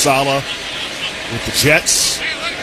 Saleh with the Jets.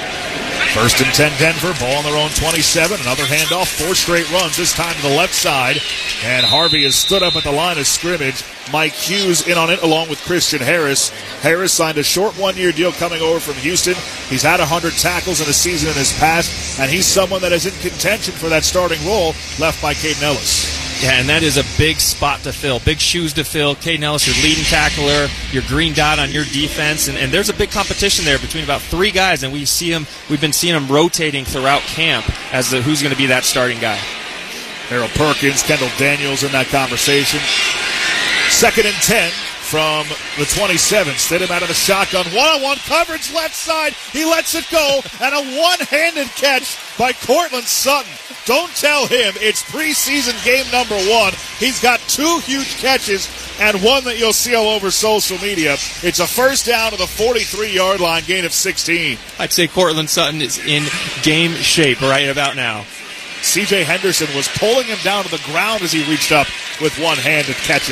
First and 10 Denver, ball on their own 27. Another handoff, 4 straight runs, this time to the left side. And Harvey has stood up at the line of scrimmage. Mike Hughes in on it along with Christian Harris. Harris signed a short one-year deal coming over from Houston. He's had 100 tackles in a season in his past, and he's someone that is in contention for that starting role left by Caden Ellis. Yeah, and that is a big spot to fill, big shoes to fill. Caden Ellis, your leading tackler, your green dot on your defense, and there's a big competition there between about 3 guys, and we've been seeing him rotating throughout camp as to who's going to be that starting guy. Harold Perkins, Kendall Daniels in that conversation. Second and 10 from the 27. Stidham out of the shotgun. One-on-one coverage left side. He lets it go. And a one-handed catch by Cortland Sutton. Don't tell him it's preseason game number 1. He's got 2 huge catches and one that you'll see all over social media. It's a first down to the 43-yard line, gain of 16. I'd say Cortland Sutton is in game shape right about now. C.J. Henderson was pulling him down to the ground as he reached up with one hand to catch it.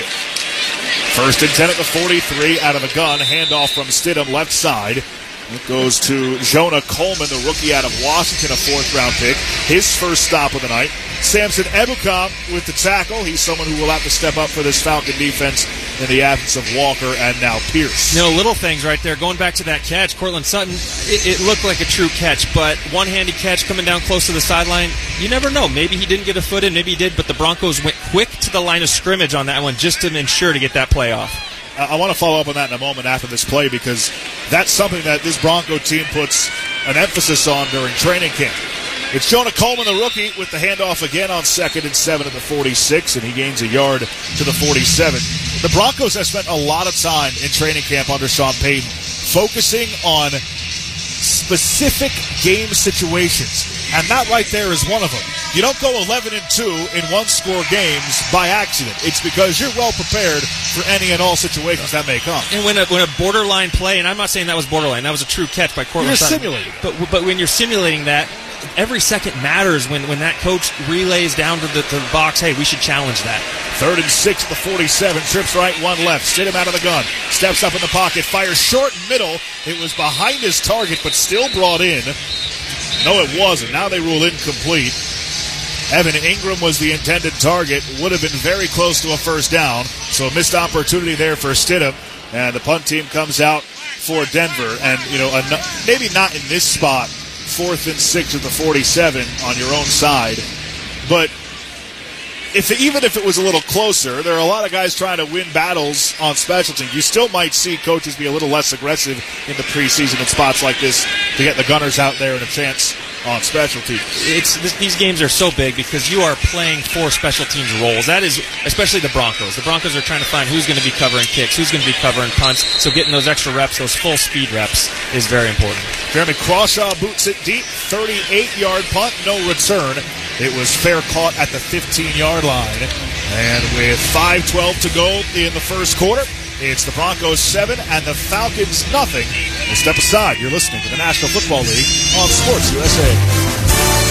First and 10 at the 43 out of the gun. Handoff from Stidham left side. It goes to Jonah Coleman, the rookie out of Washington, a 4th-round pick. His first stop of the night. Samson Ebukam with the tackle. He's someone who will have to step up for this Falcon defense in the absence of Walker and now Pierce. Little things right there. Going back to that catch, Cortland Sutton, it looked like a true catch, but one-handed catch coming down close to the sideline, you never know. Maybe he didn't get a foot in, maybe he did, but the Broncos went quick to the line of scrimmage on that one just to ensure to get that play off. I want to follow up on that in a moment after this play because that's something that this Bronco team puts an emphasis on during training camp. It's Jonah Coleman, the rookie, with the handoff again on 2nd and 7 at the 46, and he gains a yard to the 47. The Broncos have spent a lot of time in training camp under Sean Payton focusing on specific game situations, and that right there is one of them. You don't go 11-2 in one-score games by accident. It's because you're well prepared for any and all situations that may come. And when a borderline play, and I'm not saying that was borderline, that was a true catch by Cortland Sutton. You're simulating. But when you're simulating that, every second matters when that coach relays down to the box, hey, we should challenge that. 3rd and 6 at the 47. Trips right, 1 left. Stidham out of the gun. Steps up in the pocket. Fires short middle. It was behind his target, but still brought in. No, it wasn't. Now they rule incomplete. Evan Ingram was the intended target. Would have been very close to a first down. So a missed opportunity there for Stidham. And the punt team comes out for Denver. And, maybe not in this spot. 4th and 6 at the 47 on your own side. But even if it was a little closer, there are a lot of guys trying to win battles on special teams. You still might see coaches be a little less aggressive in the preseason in spots like this to get the Gunners out there and a chance on special teams. These games are so big because you are playing for special teams roles. That is, especially the Broncos. The Broncos are trying to find who's going to be covering kicks, who's going to be covering punts. So getting those extra reps, those full speed reps, is very important. Jeremy Crawshaw boots it deep, 38-yard punt, no return. It was fair caught at the 15-yard line. And with 5:12 to go in the first quarter, it's the Broncos 7 and the Falcons nothing. We'll step aside. You're listening to the National Football League on Sports USA.